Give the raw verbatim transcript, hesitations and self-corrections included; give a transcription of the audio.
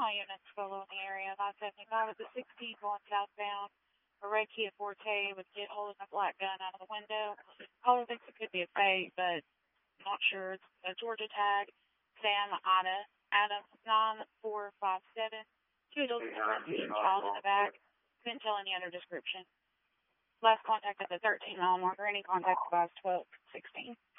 my units still in the area. nine seventy-five at the sixteen going southbound. A red Kia Forte with kid holding a black gun out of the window. Caller thinks it could be a fake, but not sure. It's a Georgia tag. Sam Ida Adams nine four five seven. Two adults and a child in the back. Couldn't tell any other description. Last contact at the thirteen mile marker. Any contact advised twelve sixteen.